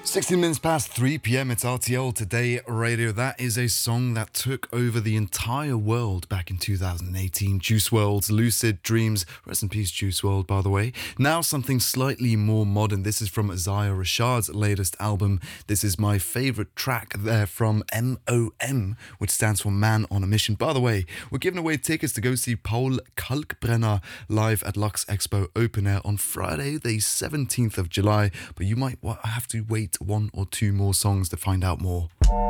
16 minutes past 3 p.m. It's RTL Today Radio. That is a song that took over the entire world back in 2018. Juice WRLD's Lucid Dreams. Rest in peace, Juice WRLD, by the way. Now something slightly more modern. This is from Isaiah Rashad's latest album. This is my favorite track there from MOM, which stands for Man on a Mission. By the way, we're giving away tickets to go see Paul Kalkbrenner live at Lux Expo Open Air on Friday, the 17th of July. But you might have to wait one or two more songs to find out more.